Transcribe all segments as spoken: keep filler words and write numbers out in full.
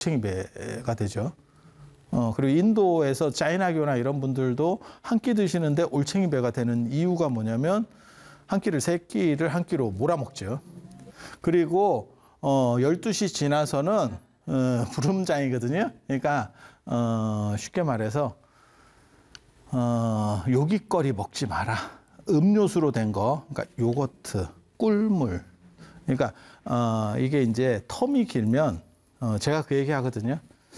올챙이배가 되죠. 어, 그리고 인도에서 짜이나교나 이런 분들도 한 끼 드시는데 올챙이배가 되는 이유가 뭐냐면 한 끼를 세 끼를 한 끼로 몰아먹죠. 그리고 어, 열두 시 지나서는 어, 부름장이거든요. 그러니까 어, 쉽게 말해서 어, 요깃거리 먹지 마라. 음료수로 된 거, 그러니까 요거트, 꿀물. 그러니까 어, 이게 이제 텀이 길면 어, 제가 그 얘기 하거든요.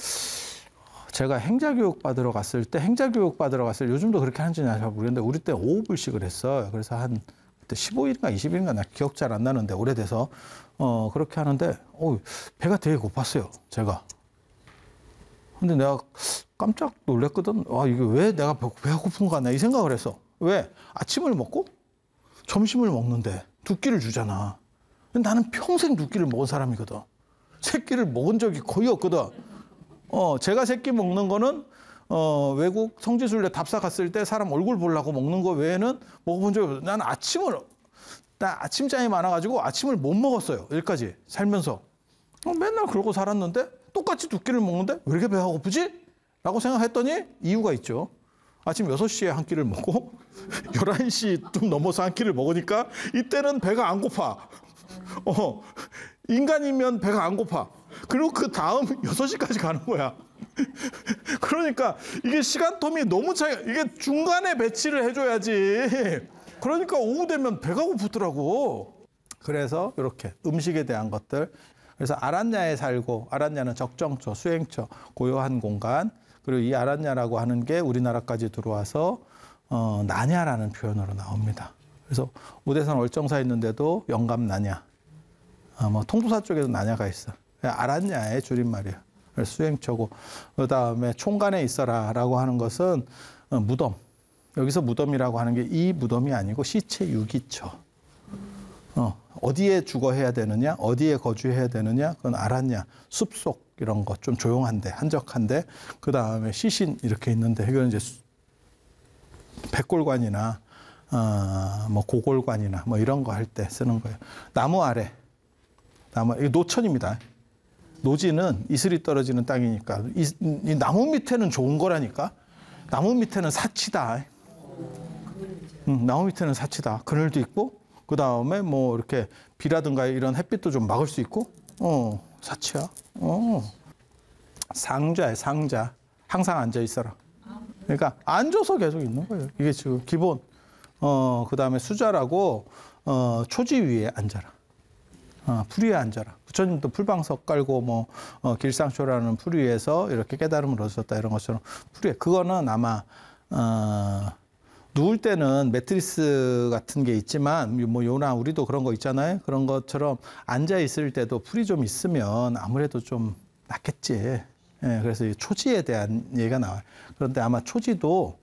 제가 행자교육 받으러 갔을 때, 행자교육 받으러 갔을 때, 요즘도 그렇게 하는지 잘 모르겠는데, 우리 때 오후 불식을 했어요. 그래서 한, 그때 십오 일인가 이십 일인가 나 기억 잘 안 나는데, 오래돼서, 어, 그렇게 하는데, 어, 배가 되게 고팠어요. 제가. 근데 내가 깜짝 놀랐거든. 아, 이게 왜 내가 배가 고픈가 나 이 생각을 했어. 왜? 아침을 먹고 점심을 먹는데 두 끼를 주잖아. 근데 나는 평생 두 끼를 먹은 사람이거든. 세 끼를 먹은 적이 거의 없거든. 어, 제가 세 끼 먹는 거는, 어, 외국 성지순례 답사 갔을 때 사람 얼굴 보려고 먹는 거 외에는 먹어본 적이 없어요. 나는 아침을, 나 아침잠이 많아가지고 아침을 못 먹었어요. 여기까지 살면서. 어, 맨날 그러고 살았는데 똑같이 두 끼를 먹는데 왜 이렇게 배가 고프지? 라고 생각했더니 이유가 있죠. 아침 여섯 시에 한 끼를 먹고 열한 시 좀 넘어서 한 끼를 먹으니까 이때는 배가 안 고파. 어, 인간이면 배가 안 고파. 그리고 그 다음 여섯 시까지 가는 거야. 그러니까 이게 시간 텀이 너무 차이, 이게 중간에 배치를 해줘야지. 그러니까 오후 되면 배가 고프더라고. 그래서 이렇게 음식에 대한 것들. 그래서 아란야에 살고, 아란야는 적정처, 수행처, 고요한 공간. 그리고 이 아란야라고 하는 게 우리나라까지 들어와서 어, 나냐라는 표현으로 나옵니다. 그래서 오대산 월정사에 있는데도 영감나냐. 어, 뭐 통도사 쪽에도 나냐가 있어. 아란야의 줄임말이에요. 수행처고, 그 다음에 총간에 있어라라고 하는 것은 어, 무덤. 여기서 무덤이라고 하는 게 이 무덤이 아니고 시체 유기처. 어, 어디에 주거해야 되느냐, 어디에 거주해야 되느냐, 그건 아란야, 숲속 이런 것 좀 조용한데, 한적한데, 그 다음에 시신 이렇게 있는데, 이건 이제 백골관이나 어, 뭐 고골관이나 뭐 이런 거 할 때 쓰는 거예요. 나무 아래, 나무 이게 노천입니다. 노지는 이슬이 떨어지는 땅이니까 이, 이 나무 밑에는 좋은 거라니까. 나무 밑에는 사치다. 응, 나무 밑에는 사치다. 그늘도 있고 그 다음에 뭐 이렇게 비라든가 이런 햇빛도 좀 막을 수 있고, 어 사치야. 어 상자야 상자. 항상 앉아 있어라. 그러니까 앉아서 계속 있는 거예요. 이게 지금 기본. 어 그 다음에 수자라고 어 초지 위에 앉아라. 어, 풀 위에 앉아라. 부처님도 풀방석 깔고 뭐 어, 길상초라는 풀 위에서 이렇게 깨달음을 얻으셨다 이런 것처럼 풀 위에. 그거는 아마 어, 누울 때는 매트리스 같은 게 있지만 뭐 요나 우리도 그런 거 있잖아요. 그런 것처럼 앉아 있을 때도 풀이 좀 있으면 아무래도 좀 낫겠지. 예, 그래서 이 초지에 대한 얘기가 나와요. 그런데 아마 초지도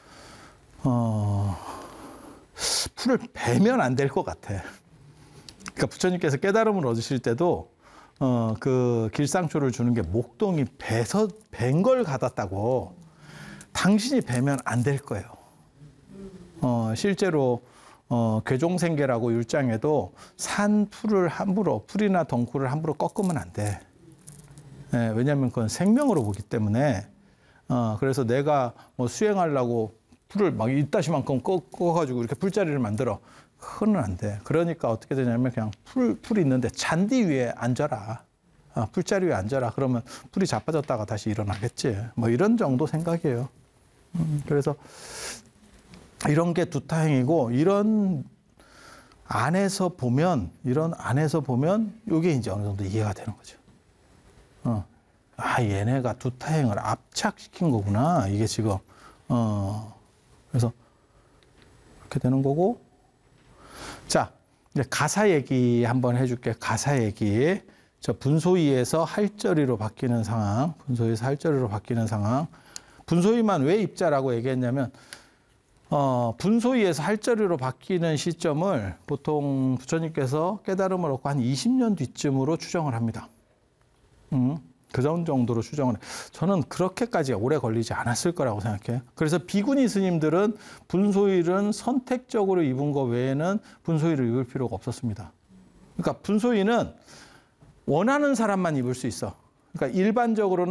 어, 풀을 베면 안 될 것 같아. 그러니까 부처님께서 깨달음을 얻으실 때도 어, 그 길상초를 주는 게 목동이 배서 벤 걸 받았다고. 당신이 베면 안 될 거예요. 어, 실제로 어, 괴종생계라고 율장에도 산 풀을 함부로, 풀이나 덩굴을 함부로 꺾으면 안 돼. 예, 왜냐하면 그건 생명으로 보기 때문에. 어, 그래서 내가 뭐 수행하려고 풀을 막 이따시만큼 꺾어가지고 이렇게 풀자리를 만들어. 그건 안 돼. 그러니까 어떻게 되냐면 그냥 풀, 풀 있는데 잔디 위에 앉아라. 아, 풀자리 위에 앉아라. 그러면 풀이 자빠졌다가 다시 일어나겠지. 뭐 이런 정도 생각이에요. 음, 그래서 이런 게 두타행이고, 이런 안에서 보면, 이런 안에서 보면 이게 이제 어느 정도 이해가 되는 거죠. 어. 아, 얘네가 두타행을 압착시킨 거구나. 이게 지금. 어. 그래서 이렇게 되는 거고. 자, 이제 가사 얘기 한번 해줄게. 가사 얘기. 저 분소위에서 할절이로 바뀌는 상황. 분소위에서 할절이로 바뀌는 상황. 분소위만 왜 입자라고 얘기했냐면, 어, 분소위에서 할절이로 바뀌는 시점을 보통 부처님께서 깨달음을 얻고 한 이십 년 뒤쯤으로 추정을 합니다. 음, 그 정도로 추정을 해. 저는 그렇게까지 오래 걸리지 않았을 거라고 생각해요. 그래서 비구니 스님들은 분소위는 선택적으로 입은 것 외에는 분소위를 입을 필요가 없었습니다. 그러니까 분소위는 원하는 사람만 입을 수 있어. 그러니까 일반적으로는